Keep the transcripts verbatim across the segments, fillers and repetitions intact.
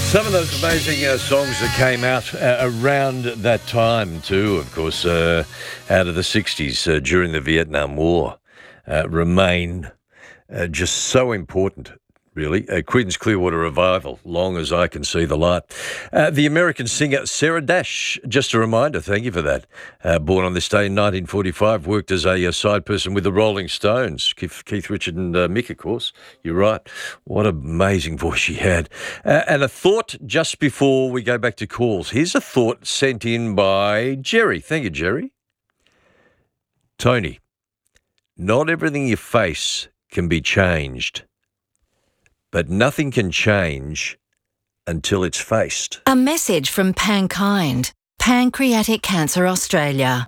Some of those amazing uh, songs that came out uh, around that time too, of course, uh, out of the sixties uh, during the Vietnam War, uh, remain uh, just so important, really. Uh, Creedence Clearwater Revival, Long As I Can See the Light. Uh, the American singer Sarah Dash, just a reminder, thank you for that. Uh, born on this day in nineteen forty-five, worked as a, a side person with the Rolling Stones, Keith, Keith Richard and uh, Mick, of course. You're right. What an amazing voice she had. Uh, and a thought just before we go back to calls. Here's a thought sent in by Jerry. Thank you, Jerry. Tony, not everything you face can be changed, but nothing can change until it's faced. A message from Pankind, Pancreatic Cancer Australia.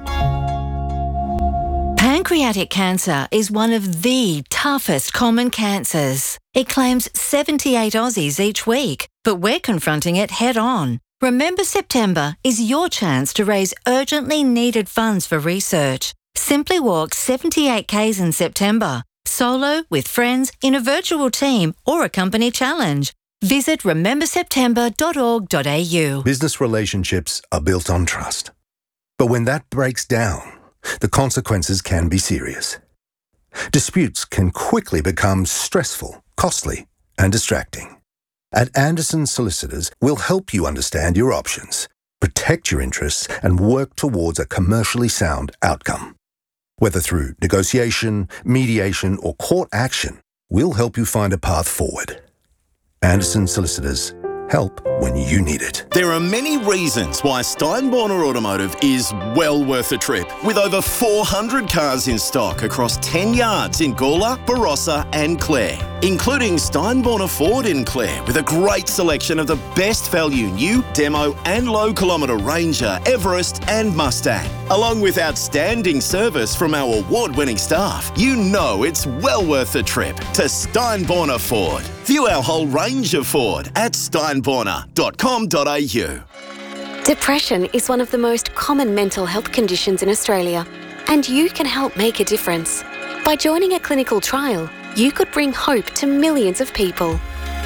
Pancreatic cancer is one of the toughest common cancers. It claims seventy-eight Aussies each week, but we're confronting it head on. Remember September is your chance to raise urgently needed funds for research. Simply walk seventy-eight kays in September, solo, with friends, in a virtual team or a company challenge. Visit remember september dot org dot a u. Business relationships are built on trust. But when that breaks down, the consequences can be serious. Disputes can quickly become stressful, costly, and distracting. At Anderson Solicitors, we'll help you understand your options, protect your interests, and work towards a commercially sound outcome. Whether through negotiation, mediation, or court action, we'll help you find a path forward. Anderson Solicitors. Help when you need it. There are many reasons why Steinborner Automotive is well worth a trip. With over four hundred cars in stock across ten yards in Gawler, Barossa and Clare, including Steinborner Ford in Clare, with a great selection of the best value new, demo and low kilometre Ranger, Everest and Mustang. Along with outstanding service from our award-winning staff, you know it's well worth a trip to Steinborner Ford. View our whole range of Ford at steinborner dot com dot a u. Depression is one of the most common mental health conditions in Australia, and you can help make a difference. By joining a clinical trial, you could bring hope to millions of people.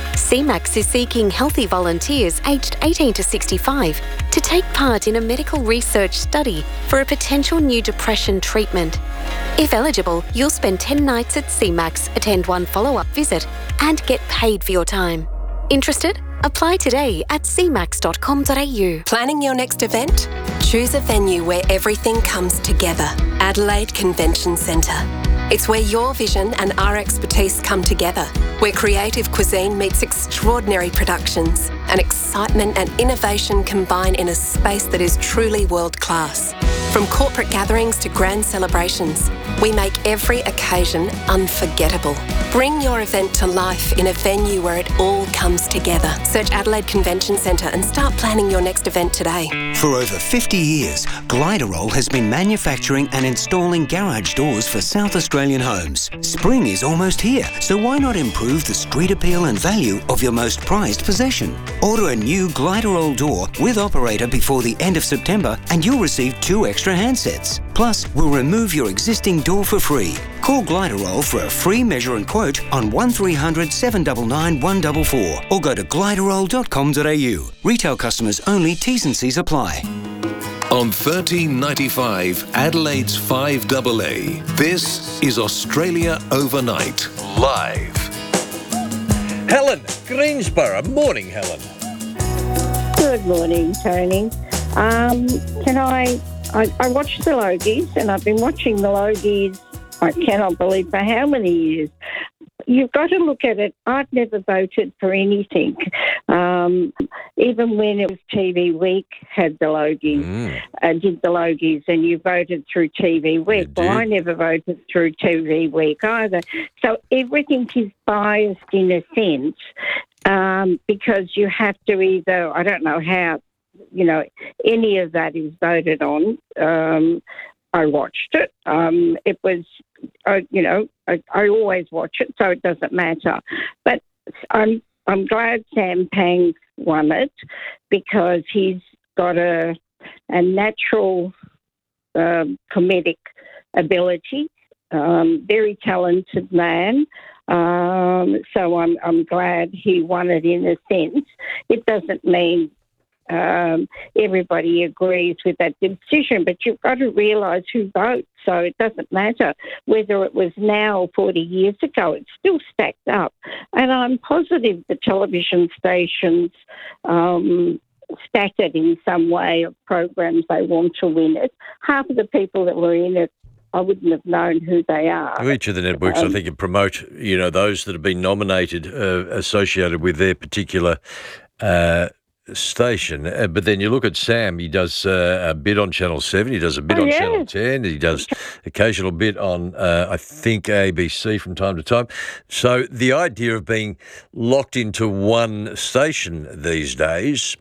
C MAX is seeking healthy volunteers aged eighteen to sixty-five to take part in a medical research study for a potential new depression treatment. If eligible, you'll spend ten nights at C MAX, attend one follow-up visit, and get paid for your time. Interested? Apply today at c max dot com dot a u. Planning your next event? Choose a venue where everything comes together. Adelaide Convention Centre. It's where your vision and our expertise come together, where creative cuisine meets extraordinary productions, and excitement and innovation combine in a space that is truly world-class. From corporate gatherings to grand celebrations, we make every occasion unforgettable. Bring your event to life in a venue where it all comes together. Search Adelaide Convention Centre and start planning your next event today. For over fifty years, Gliderol has been manufacturing and installing garage doors for South Australian homes. Spring is almost here, so why not improve the street appeal and value of your most prized possession? Order a new Gliderol door with operator before the end of September and you'll receive two extra handsets. Plus, we'll remove your existing door for free. Call Gliderol for a free measure and quote on one three hundred, seven nine nine, one four four or go to gliderol dot com dot a u. Retail customers only, T's and C's apply. On thirteen ninety-five, Adelaide's five A A, this is Australia Overnight, live. Helen, Greensborough. Morning, Helen. Good morning, Tony. Um, can I, I... I watched the Logies, and I've been watching the Logies, I cannot believe, for how many years. You've got to look at it. I've never voted for anything. Um, even when it was T V Week had the Logies, mm. uh, did the Logies, and you voted through T V Week. Well, I never voted through T V Week either. So everything is biased in a sense um, because you have to either, I don't know how, you know, any of that is voted on. Um, I watched it. Um, it was, uh, you know, I, I always watch it, so it doesn't matter. But I'm I'm glad Sam Pang won it because he's got a a natural um, comedic ability. Um, very talented man. Um, so I'm I'm glad he won it in a sense. It doesn't mean um, everybody agrees with that decision, but you've got to realise who votes. So it doesn't matter whether it was now or forty years ago, it's still stacked up. And I'm positive the television stations um, stack it in some way of programs they want to win it. Half of the people that were in it, I wouldn't have known who they are. Each of the networks, um, I think, can promote, you know, those that have been nominated uh, associated with their particular uh station, uh, but then you look at Sam. He does uh, a bit on Channel Seven. He does a bit oh, on yeah. Channel Ten. He does occasional bit on, uh, I think, A B C from time to time. So the idea of being locked into one station these days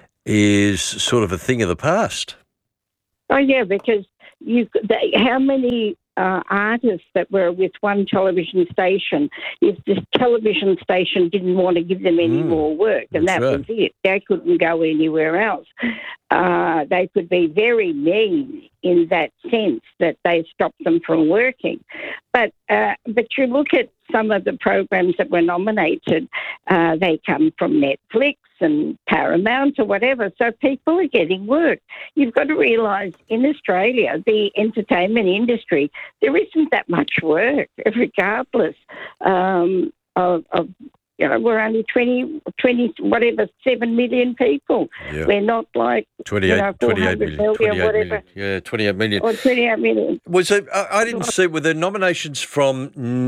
is sort of a thing of the past. Oh yeah, because you, they, how many uh, artists that were with one television station, if the television station didn't want to give them any mm, more work, and that right. was it. They couldn't go anywhere else. Uh, they could be very mean in that sense that they stopped them from working. But uh, but you look at some of the programs that were nominated, uh, they come from Netflix and Paramount or whatever, so people are getting work. You've got to realise in Australia, the entertainment industry, there isn't that much work, regardless um, of, of, you know, we're only twenty, twenty, whatever, seven million people. Yeah. We're not like, twenty-eight, you know, twenty-eight million, twenty-eight or whatever. million. Yeah, twenty-eight million. Or twenty-eight million. Was there, I, I didn't see, were there nominations from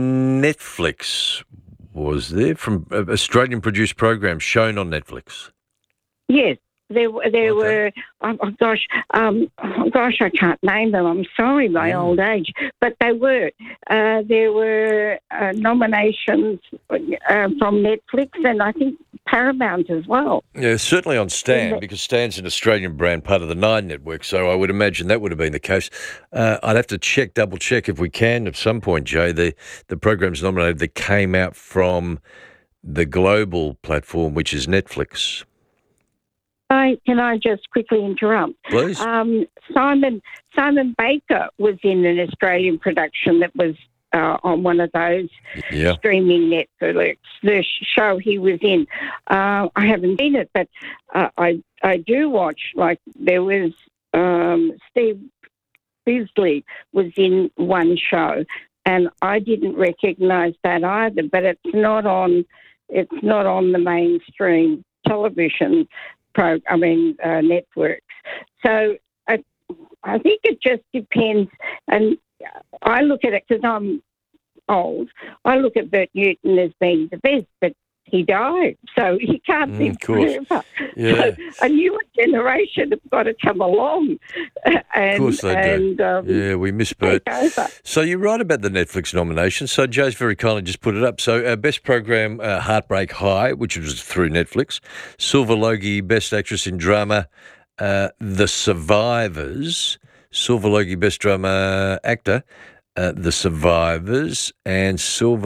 Netflix? Was there from Australian-produced programs shown on Netflix? Yes, there there Okay. were. Oh, oh gosh, um, oh gosh, I can't name them. I'm sorry, my Mm. old age, but they were. Uh, there were uh, nominations uh, from Netflix and I think Paramount as well. Yeah, certainly on Stan, the- because Stan's an Australian brand, part of the Nine Network, so I would imagine that would have been the case. Uh, I'd have to check, double check if we can at some point, Jay, the, the programs nominated that came out from the global platform, which is Netflix. I, can I just quickly interrupt? Please. Um, Simon Simon Baker was in an Australian production that was uh, on one of those Yeah. streaming Netflix. The show he was in, uh, I haven't seen it, but uh, I I do watch. Like there was um, Steve Bisley was in one show, and I didn't recognise that either. But it's not on. It's not on the mainstream television. Pro, I mean, uh, networks. So I, I think it just depends. And I look at it because I'm old. I look at Bert Newton as being the best, but he died, so he can't Mm, be of course. forever. Yeah. So a newer generation have got to come along. And, Of course they and, do. Um, Yeah, we miss Bert. take over. So you're right about the Netflix nomination. So Joe's very kindly just put it up. So uh, best program, uh, Heartbreak High, which was through Netflix. Silver Logie, best actress in drama, uh, The Survivors. Silver Logie, best drama actor, uh, The Survivors. And Silver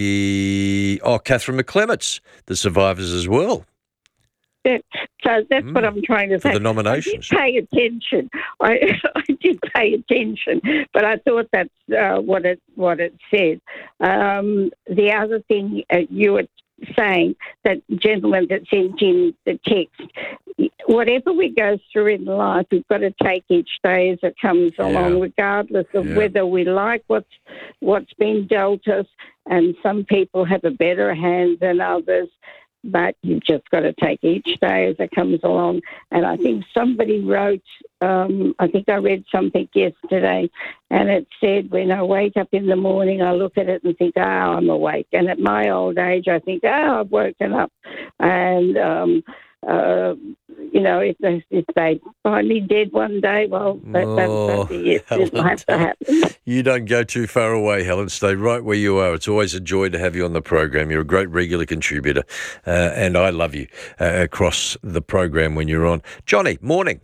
Logie, oh, Catherine McClements, The Survivors as well. Yeah, so that's what I'm trying to For say. the nominations. I did pay attention. I, I did pay attention, but I thought that's uh, what it what it said. Um, the other thing uh, you were saying, that gentleman that sent in the text, whatever we go through in life, we've got to take each day as it comes Yeah. along, regardless of Yeah. whether we like what's what's been dealt us. And some people have a better hand than others. But you've just got to take each day as it comes along. And I think somebody wrote, um, I think I read something yesterday, and it said, when I wake up in the morning, I look at it and think, oh, I'm awake. And at my old age, I think, oh, I've woken up. And, um, uh, you know, if they, if they find me dead one day, well, that, Oh, that'll be it. It'll have to happen. You don't go too far away, Helen. Stay right where you are. It's always a joy to have you on the program. You're a great regular contributor, uh, and I love you uh, across the program when you're on. Johnny, morning.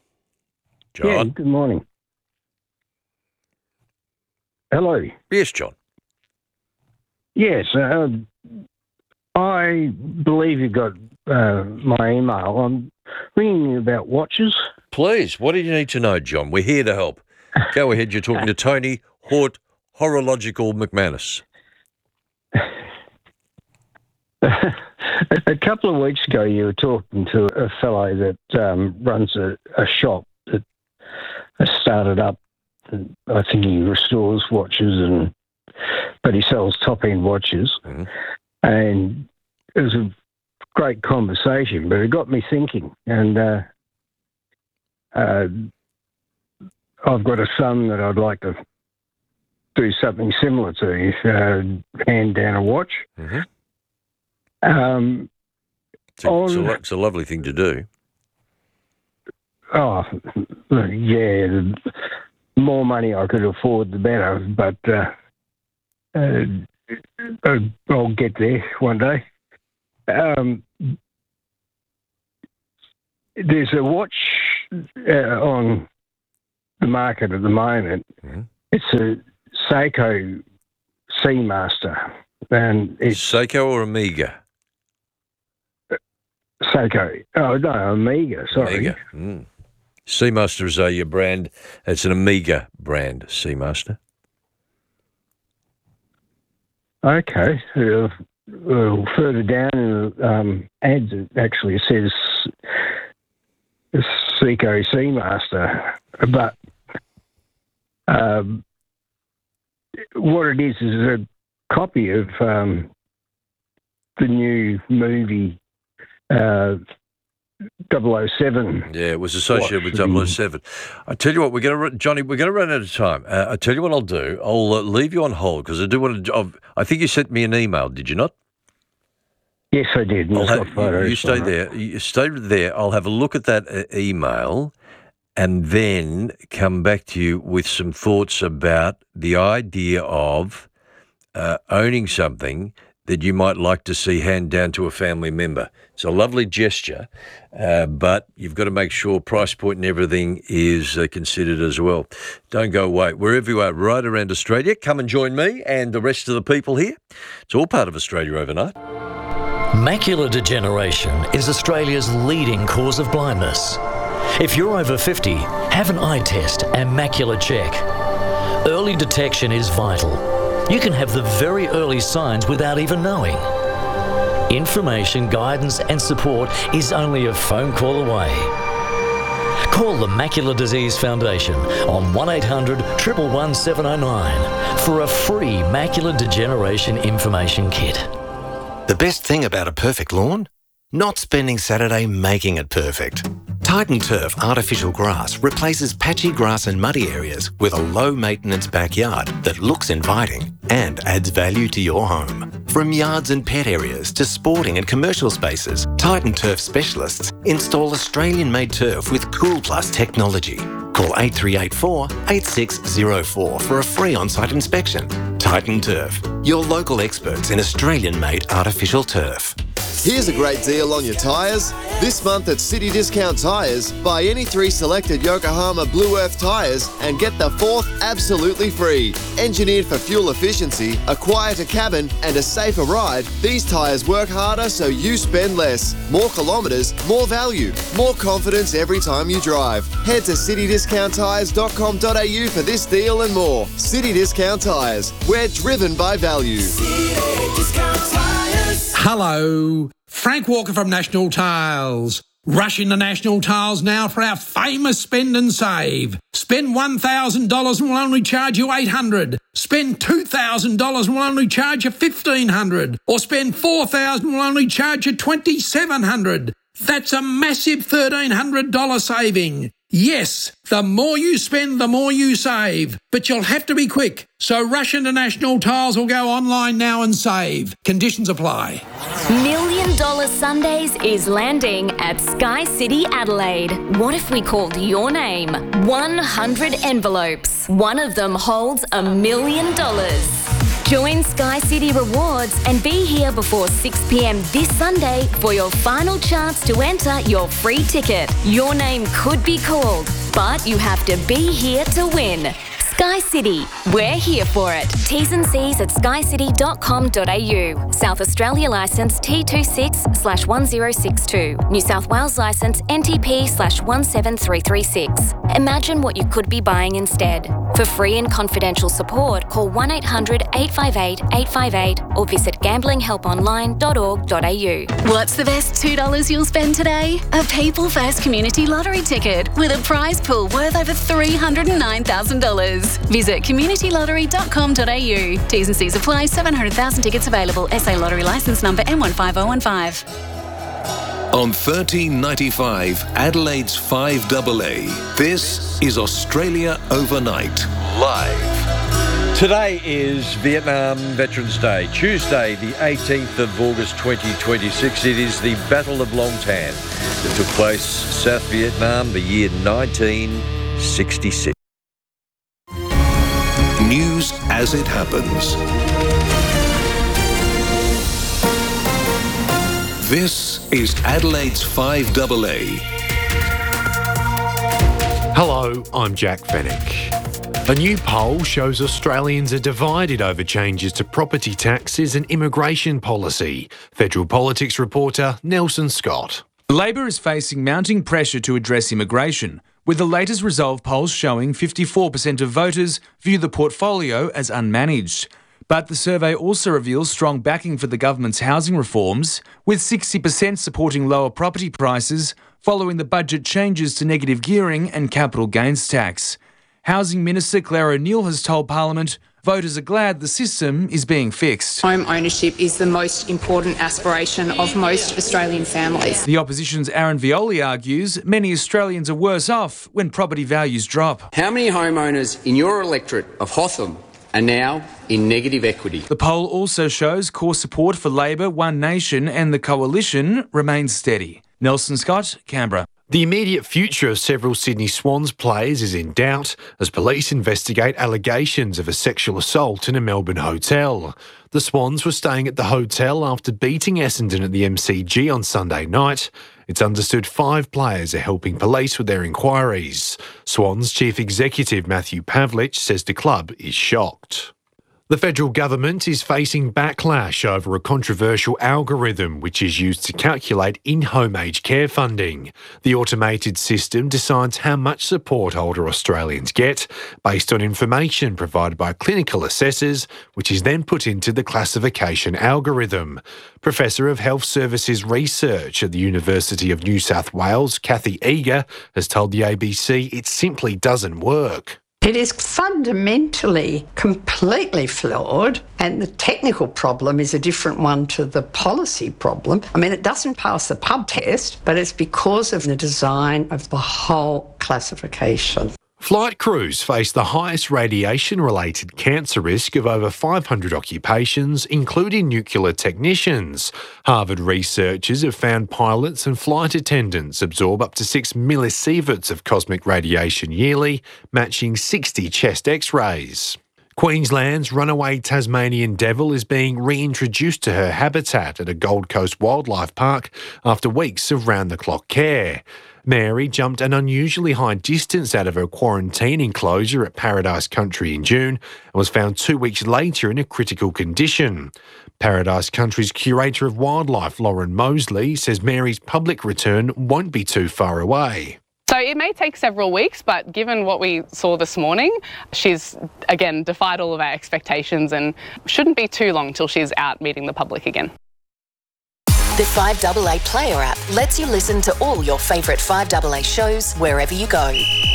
John? Yeah, good morning. Hello. Yes, John. Yes, uh, I believe you got uh, my email. I'm ringing you about watches. Please, what do you need to know, John? We're here to help. Go ahead. You're talking to Tony Hort, Horological McManus. a couple of weeks ago, you were talking to a fellow that um, runs a, a shop that has started up. I think he restores watches, and but he sells top-end watches. Mm-hmm. And it was a great conversation, but it got me thinking. And uh, uh, I've got a son that I'd like to do something similar to, uh, hand down a watch. Mm-hmm. Um, it's, a, on, it's, a, lo- it's a lovely thing to do. Oh, yeah. The more money I could afford, the better. But uh, uh, I'll get there one day. Um, there's a watch uh, on the market at the moment. Mm-hmm. It's a Seiko Seamaster. And it's Seiko or Omega? Seiko. Oh, no, Omega, sorry. Omega. Mm. Seamaster is a brand. It's an Omega brand, Seamaster. Okay. Uh, well, further down in the um, ads, it actually says Seiko Seamaster. But um, what it is is a copy of um, the new movie uh, double oh seven. Yeah, it was associated with double oh seven. I tell you what, we're going to, Johnny, we're going to run out of time. Uh, I tell you what I'll do. I'll uh, leave you on hold because I do want to. I've, I think you sent me an email, did you not? Yes, I did. I'll have, you, you stay there. You stay there. I'll have a look at that uh, email and then come back to you with some thoughts about the idea of uh, owning something that you might like to see hand down to a family member. It's a lovely gesture, uh, but you've got to make sure price point and everything is uh, considered as well. Don't go away. Wherever you are, right around Australia, come and join me and the rest of the people here. It's all part of Australia Overnight. Macular degeneration is Australia's leading cause of blindness. If you're over fifty, have an eye test and macular check. Early detection is vital. You can have the very early signs without even knowing. Information, guidance and support is only a phone call away. Call the Macular Disease Foundation on one eight hundred, one one one, seven oh nine for a free macular degeneration information kit. The best thing about a perfect lawn? Not spending Saturday making it perfect. Titan Turf artificial grass replaces patchy grass and muddy areas with a low-maintenance backyard that looks inviting and adds value to your home. From yards and pet areas to sporting and commercial spaces, Titan Turf specialists install Australian-made turf with Cool Plus technology. Call eight three eight four, eight six zero four for a free on-site inspection. Titan Turf, your local experts in Australian-made artificial turf. Here's a great deal on your tyres. This month at City Discount Tyres, buy any three selected Yokohama Blue Earth tyres and get the fourth absolutely free. Engineered for fuel efficiency, a quieter cabin and a safer ride, these tyres work harder so you spend less. More kilometres, more value, more confidence every time you drive. Head to city discount tyres dot com dot a u for this deal and more. City Discount Tyres, we're driven by value. City Discount Tyres. Hello, Frank Walker from National Tiles. Rush into National Tiles now for our famous spend and save. Spend one thousand dollars and we'll only charge you eight hundred dollars. Spend two thousand dollars and we'll only charge you fifteen hundred dollars. Or spend four thousand dollars and we'll only charge you twenty-seven hundred dollars. That's a massive thirteen hundred dollars saving. Yes, the more you spend, the more you save. But you'll have to be quick. So rush into National Tiles or go online now and save. Conditions apply. Million Dollar Sundays is landing at Sky City Adelaide. What if we called your name? one hundred envelopes. One of them holds a million dollars. Join Sky City Rewards and be here before six p.m. this Sunday for your final chance to enter your free ticket. Your name could be called, but you have to be here to win. Sky City, we're here for it. T's and C's at sky city dot com dot a u. South Australia licence T twenty-six slash one zero six two. New South Wales licence N T P slash one seven three three six. Imagine what you could be buying instead. For free and confidential support, call one eight hundred eight five eight eight five eight or visit gambling help online dot org dot a u. What's the best two dollars you'll spend today? A People First Community Lottery ticket with a prize pool worth over three hundred nine thousand dollars. Visit community lottery dot com dot a u. T's and C's apply. seven hundred thousand tickets available. S A Lottery licence number M one five zero one five. On thirteen ninety-five, Adelaide's five double A, this is Australia Overnight, live. Today is Vietnam Veterans Day, Tuesday the eighteenth of August twenty twenty-six. It is the Battle of Long Tan that took place South Vietnam the year nineteen sixty-six. News as it happens. This is Adelaide's five double A. Hello, I'm Jack Fennick. A new poll shows Australians are divided over changes to property taxes and immigration policy. Federal Politics reporter Nelson Scott. Labor is facing mounting pressure to address immigration, with the latest Resolve polls showing fifty-four percent of voters view the portfolio as unmanaged. But the survey also reveals strong backing for the government's housing reforms, with sixty percent supporting lower property prices following the budget changes to negative gearing and capital gains tax. Housing Minister Claire O'Neil has told Parliament voters are glad the system is being fixed. Home ownership is the most important aspiration of most Australian families. The opposition's Aaron Violi argues many Australians are worse off when property values drop. How many homeowners in your electorate of Hotham are now in negative equity? The poll also shows core support for Labor, One Nation and the Coalition remains steady. Nelson Scott, Canberra. The immediate future of several Sydney Swans players is in doubt as police investigate allegations of a sexual assault in a Melbourne hotel. The Swans were staying at the hotel after beating Essendon at the M C G on Sunday night. It's understood five players are helping police with their inquiries. Swans Chief Executive Matthew Pavlich says the club is shocked. The federal government is facing backlash over a controversial algorithm which is used to calculate in-home aged care funding. The automated system decides how much support older Australians get based on information provided by clinical assessors, which is then put into the classification algorithm. Professor of Health Services Research at the University of New South Wales, Kathy Eager, has told the A B C it simply doesn't work. It is fundamentally completely flawed, and the technical problem is a different one to the policy problem. I mean, it doesn't pass the pub test, but it's because of the design of the whole classification. Flight crews face the highest radiation-related cancer risk of over five hundred occupations, including nuclear technicians. Harvard researchers have found pilots and flight attendants absorb up to six millisieverts of cosmic radiation yearly, matching sixty chest X-rays. Queensland's runaway Tasmanian devil is being reintroduced to her habitat at a Gold Coast wildlife park after weeks of round-the-clock care. Mary jumped an unusually high distance out of her quarantine enclosure at Paradise Country in June and was found two weeks later in a critical condition. Paradise Country's curator of wildlife, Lauren Mosley, says Mary's public return won't be too far away. So it may take several weeks, but given what we saw this morning, she's, again, defied all of our expectations and shouldn't be too long till she's out meeting the public again. The five double A Player app lets you listen to all your favourite five double A shows wherever you go.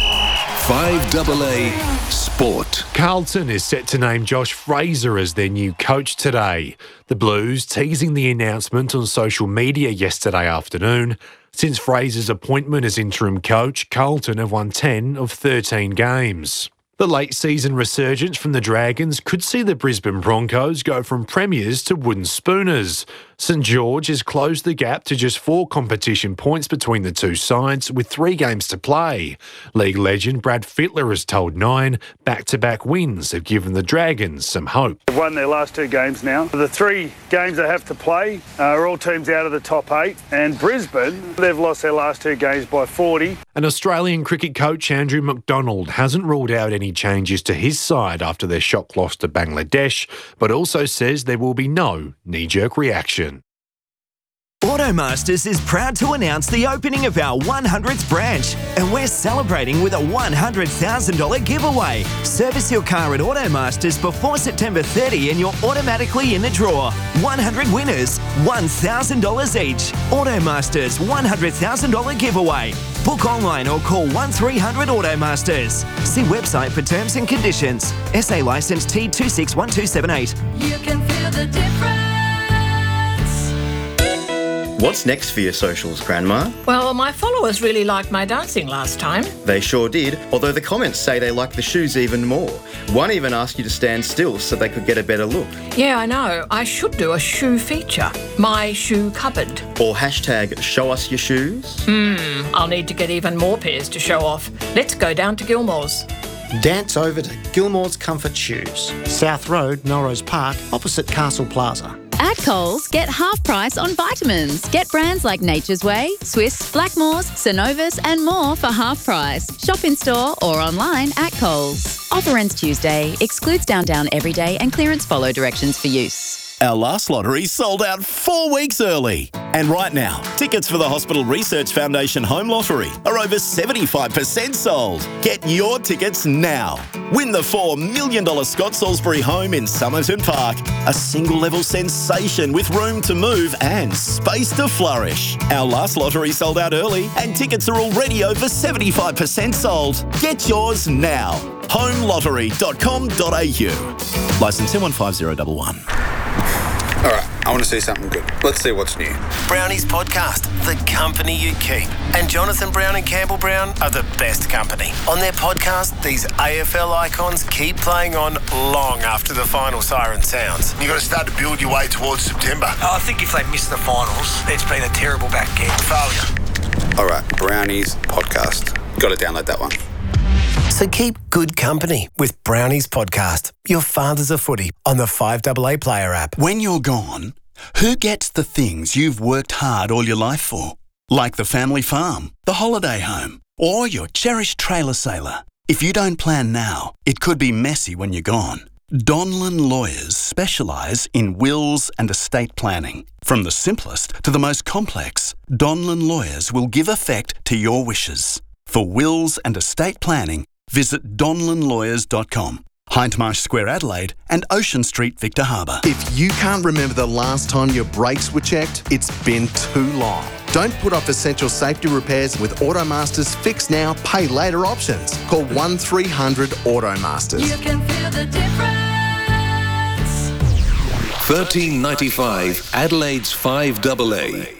five double A Sport. Carlton is set to name Josh Fraser as their new coach today. The Blues teasing the announcement on social media yesterday afternoon. Since Fraser's appointment as interim coach, Carlton have won ten of thirteen games. The late-season resurgence from the Dragons could see the Brisbane Broncos go from premiers to wooden spooners. St George has closed the gap to just four competition points between the two sides with three games to play. League legend Brad Fittler has told Nine back-to-back wins have given the Dragons some hope. They've won their last two games now. The three games they have to play uh, are all teams out of the top eight, and Brisbane, they've lost their last two games by forty. An Australian cricket coach, Andrew McDonald, hasn't ruled out any changes to his side after their shock loss to Bangladesh, but also says there will be no knee-jerk reaction. Automasters is proud to announce the opening of our one hundredth branch, and we're celebrating with a one hundred thousand dollars giveaway. Service your car at Automasters before September thirtieth and you're automatically in the draw. one hundred winners, one thousand dollars each. Automasters one hundred thousand dollars giveaway. Book online or call one three hundred Automasters. See website for terms and conditions. S A licence T two six one two seven eight. You can feel the difference. What's next for your socials, Grandma? Well, my followers really liked my dancing last time. They sure did, although the comments say they like the shoes even more. One even asked you to stand still so they could get a better look. Yeah, I know. I should do a shoe feature. My shoe cupboard. Or hashtag show us your shoes. Hmm, I'll need to get even more pairs to show off. Let's go down to Gilmore's. Dance over to Gilmore's Comfort Shoes, South Road, Melrose Park, opposite Castle Plaza. At Coles, get half price on vitamins. Get brands like Nature's Way, Swiss, Blackmores, Synovus and more for half price. Shop in store or online at Coles. Offer ends Tuesday. Excludes Down Down Everyday and clearance follow directions for use. Our last lottery sold out four weeks early. And right now, tickets for the Hospital Research Foundation Home Lottery are over seventy-five percent sold. Get your tickets now. Win the four million dollars Scott Salisbury home in Somerton Park. A single-level sensation with room to move and space to flourish. Our last lottery sold out early and tickets are already over seventy-five percent sold. Get yours now. home lottery dot com dot a u. Licence N one five zero one one. All right, I want to see something good. Let's see what's new. Brownies Podcast, the company you keep. And Jonathan Brown and Campbell Brown are the best company. On their podcast, these A F L icons keep playing on long after the final siren sounds. You've got to start to build your way towards September. I think if they miss the finals, it's been a terrible back end. Failure. All right, Brownies Podcast. Got to download that one. So keep good company with Brownies Podcast, your father's a footy, on the five A A Player app. When you're gone, who gets the things you've worked hard all your life for? Like the family farm, the holiday home, or your cherished trailer sailor. If you don't plan now, it could be messy when you're gone. Donlan Lawyers specialise in wills and estate planning. From the simplest to the most complex, Donlan Lawyers will give effect to your wishes. For wills and estate planning, visit donlan lawyers dot com. Hindmarsh Square, Adelaide, and Ocean Street, Victor Harbour. If you can't remember the last time your brakes were checked, it's been too long. Don't put off essential safety repairs with Automasters Fix Now, Pay Later options. Call one three hundred Automasters. You can feel the difference. thirteen ninety-five Adelaide's five A A.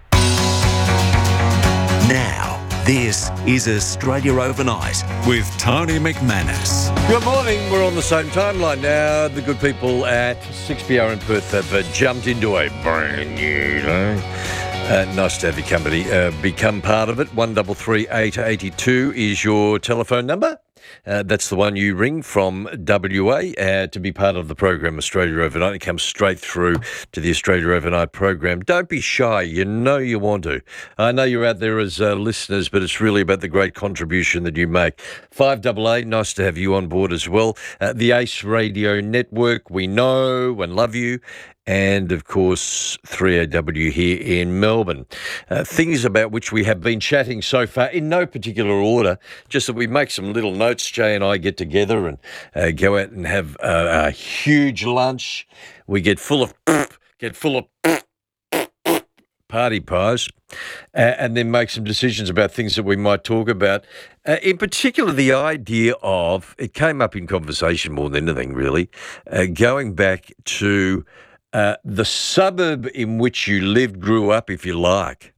Now, this is Australia Overnight with Tony McManus. Good morning. We're on the same timeline now. The good people at six P R in Perth have uh, jumped into a brand new day. Uh, nice to have your company. Uh, become part of it. one three three eight eight two is your telephone number. Uh, that's the one you ring from W A uh, to be part of the program Australia Overnight. It comes straight through to the Australia Overnight program. Don't be shy. You know you want to. I know you're out there as uh, listeners, but it's really about the great contribution that you make. five A A, nice to have you on board as well. Uh, the Ace Radio Network, we know and love you. And, of course, three A W here in Melbourne. Uh, things about which we have been chatting so far in no particular order, just that we make some little notes. Jay and I get together and uh, go out and have a, a huge lunch. We get full of get full of party pies uh, and then make some decisions about things that we might talk about. Uh, in particular, the idea of, it came up in conversation more than anything, really, uh, going back to Uh, the suburb in which you lived, grew up, if you like,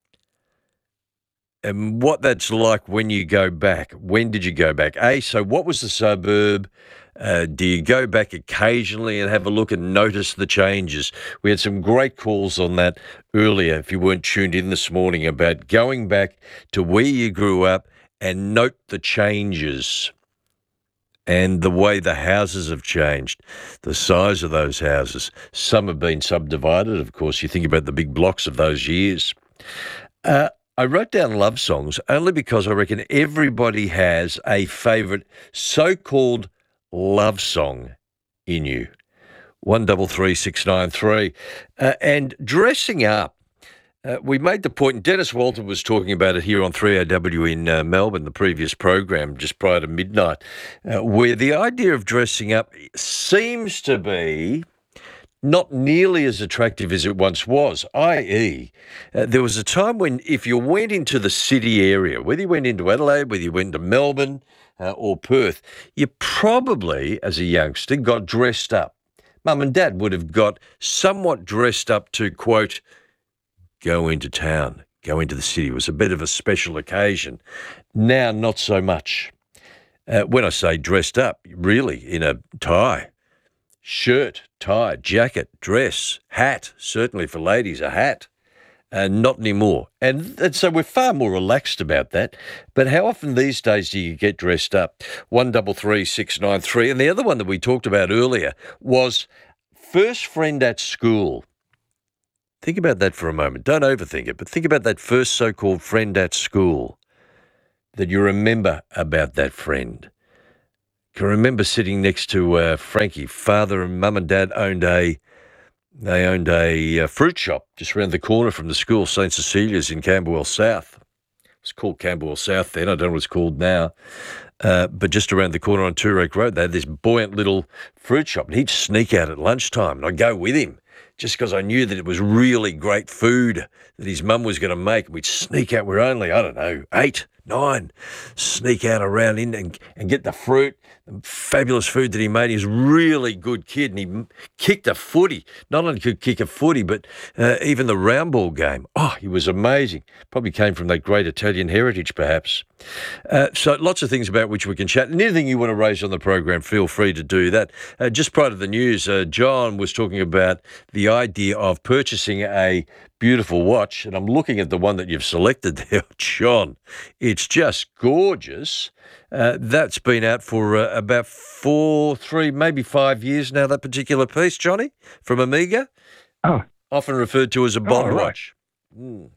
and what that's like when you go back. When did you go back? A, so what was the suburb? Uh, do you go back occasionally and have a look and notice the changes? We had some great calls on that earlier, if you weren't tuned in this morning, about going back to where you grew up and note the changes. And the way the houses have changed, the size of those houses. Some have been subdivided, of course. You think about the big blocks of those years. Uh, I wrote down love songs only because I reckon everybody has a favourite so-called love song in you. one three three six nine three. Uh, and dressing up Uh, we made the point, and Dennis Walton was talking about it here on three A W in uh, Melbourne, the previous program, just prior to midnight, uh, where the idea of dressing up seems to be not nearly as attractive as it once was, that is, uh, there was a time when if you went into the city area, whether you went into Adelaide, whether you went to Melbourne uh, or Perth, you probably, as a youngster, got dressed up. Mum and Dad would have got somewhat dressed up to, quote, go into town, go into the city. It was a bit of a special occasion. Now, not so much. Uh, when I say dressed up, really, in a tie, shirt, tie, jacket, dress, hat, certainly for ladies, a hat, and not anymore. And, and so we're far more relaxed about that. But how often these days do you get dressed up? one double three six nine three. And the other one that we talked about earlier was first friend at school. Think about that for a moment. Don't overthink it, but think about that first so-called friend at school that you remember about that friend. I can remember sitting next to uh, Frankie. Father and mum and dad owned a they owned a uh, fruit shop just around the corner from the school, Saint Cecilia's in Camberwell South. It was called Camberwell South then. I don't know what it's called now. Uh, but just around the corner on Toorak Road, they had this buoyant little fruit shop, and he'd sneak out at lunchtime, and I'd go with him just because I knew that it was really great food that his mum was going to make. We'd sneak out. We're only, I don't know, eight, nine, sneak out around in and, and get the fruit, the fabulous food that he made. He was a really good kid, and he kicked a footy. Not only could kick a footy, but uh, even the round ball game. Oh, he was amazing. Probably came from that great Italian heritage, perhaps. Uh, so lots of things about which we can chat. And anything you want to raise on the program, feel free to do that. Uh, just prior to the news, uh, John was talking about the idea of purchasing a beautiful watch, and I'm looking at the one that you've selected there, John. It's just gorgeous. Uh, that's been out for uh, about four, three, maybe five years now, that particular piece, Johnny, from Omega. Oh. Often referred to as a Bond Oh, right. watch. Mm.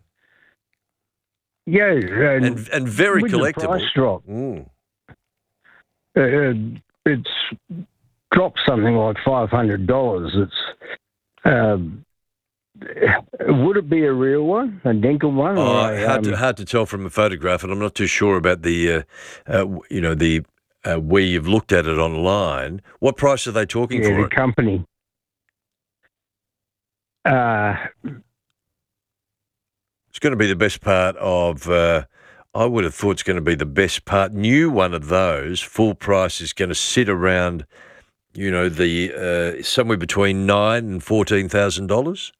Yeah, and, And, and very with the collectible. price drop, Mm. uh, it's dropped something like five hundred dollars. It's um, would it be a real one, a Dinkel one? Oh, or a, hard, to, um, hard to tell from a photograph, and I'm not too sure about the, uh, uh, you know, the uh, where you've looked at it online. What price are they talking yeah, for the it? company. Uh, It's going to be the best part of. Uh, I would have thought it's going to be the best part. New one of those, full price, is going to sit around, you know, the uh, somewhere between nine and fourteen thousand dollars.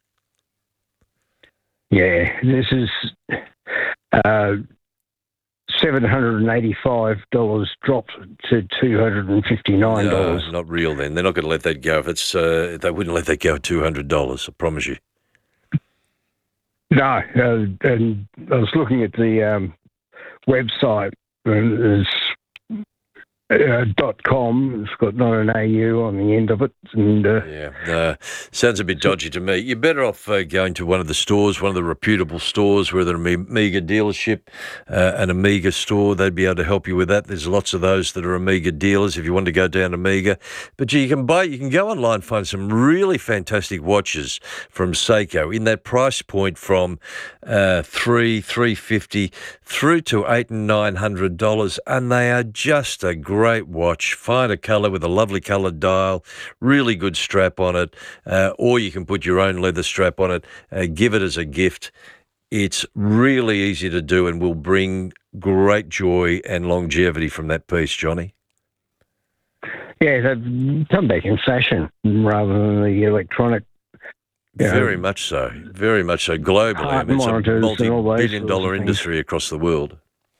yeah, this is uh, seven hundred and eighty-five dollars dropped to two hundred and fifty-nine dollars. No, not real. Then they're not going to let that go. If it's, uh, they wouldn't let that go at two hundred dollars. I promise you. No, uh, and I was looking at the um, website, and it's uh, dot com. It's got not an A U on the end of it, and uh, Yeah, no, sounds a bit dodgy to me. You're better off uh, going to one of the stores, one of the reputable stores, whether an Amiga dealership, uh, an Amiga store. They'd be able to help you with that. There's lots of those that are Amiga dealers if you want to go down Amiga. But you can buy, you can go online and find some really fantastic watches from Seiko in that price point from uh, three, three fifty through to eight and nine hundred dollars, and they are just a great watch. Find a colour with a lovely coloured dial, really good strap on it, uh, or you can put your own leather strap on it, uh, give it as a gift. It's really easy to do and will bring great joy and longevity from that piece, Johnny. yeah, they've come back in fashion rather than the electronic. you know, Very much so, very much so. Globally, I heart mean, it's a monitors and all those multi-billion sorts dollar of things. industry across the world.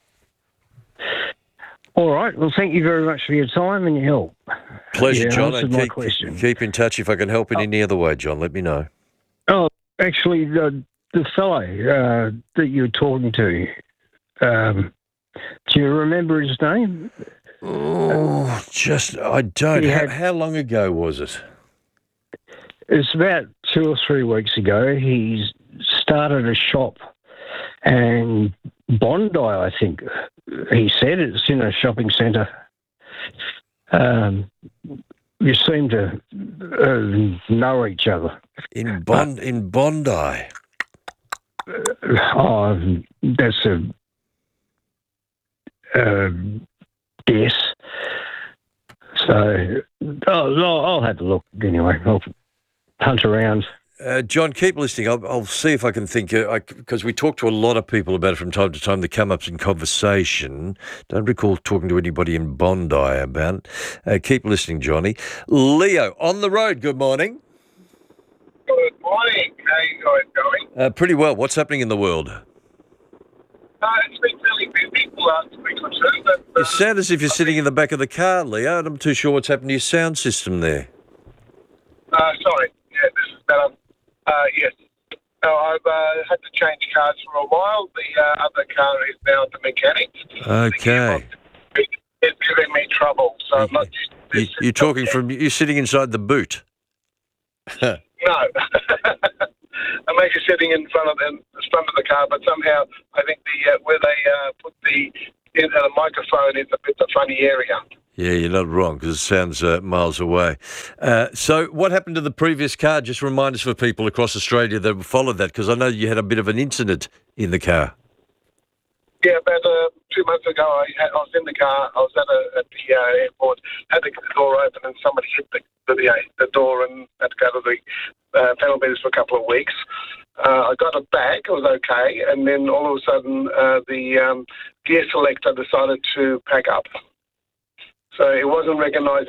All right. Well, thank you very much for your time and your help. Pleasure, You John. answered And my keep, question. keep in touch if I can help in any other way, John. Let me know. Oh, actually, the, the fellow uh, that you were talking to, um, do you remember his name? Oh, just, I don't. He How, had- how long ago was it? It's about two or three weeks ago. He's started a shop, and Bondi, I think he said, it's in a shopping centre. Um, you seem to uh, know each other. In Bond, in Bondi. oh, that's a uh, guess. So I'll, I'll have a look anyway. I'll hunt around. Uh, John, keep listening. I'll, I'll see if I can think, because uh, we talk to a lot of people about it from time to time. They come up in conversation. Don't recall talking to anybody in Bondi about it. Uh, keep listening, Johnny. Leo, on the road, good morning. Good morning. How are you guys going? Uh, pretty well. What's happening in the world? Uh, it's been fairly busy for the last week or two. But, uh, You sound as if you're sitting in the back of the car, Leo, and I'm too sure what's happened to your sound system there. uh, sorry. Yeah, this is better. Uh, yes. No, I've uh, had to change cars for a while. The uh, other car is now at the mechanic. Okay. It's giving me trouble, so I'm not used to You, you're talking from, you're sitting inside the boot. No. I'm actually sitting in front of the, the front of the car, but somehow I think the uh, where they uh, put the, in, uh, the microphone is a bit of a funny area. Yeah, you're not wrong, because it sounds uh, miles away. Uh, so what happened to the previous car? Just remind us for people across Australia that followed that, because I know you had a bit of an incident in the car. Yeah, about uh, two months ago, I, had, I was in the car. I was at, a, at the uh, airport, had the door open, and somebody hit the the, uh, the door and had to go to the uh, panel beaters for a couple of weeks. Uh, I got it back. It was okay, and then all of a sudden, uh, the um, gear selector decided to pack up. So it wasn't recognising